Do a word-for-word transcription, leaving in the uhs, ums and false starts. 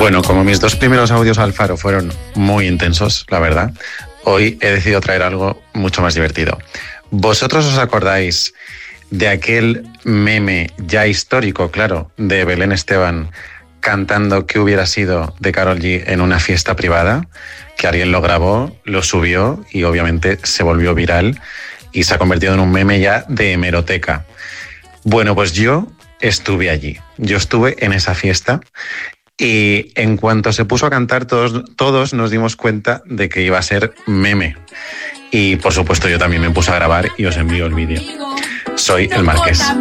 Bueno, como mis dos primeros audios al faro fueron muy intensos, la verdad, hoy he decidido traer algo mucho más divertido. ¿Vosotros os acordáis de aquel meme ya histórico, claro, de Belén Esteban cantando ¿Qué hubiera sido de Karol G en una fiesta privada? Que alguien lo grabó, lo subió y obviamente se volvió viral y se ha convertido en un meme ya de hemeroteca. Bueno, pues yo estuve allí, yo estuve en esa fiesta y en cuanto se puso a cantar todos, todos nos dimos cuenta de que iba a ser meme. Y por supuesto yo también me puse a grabar y os envío el vídeo. Soy el Marqués.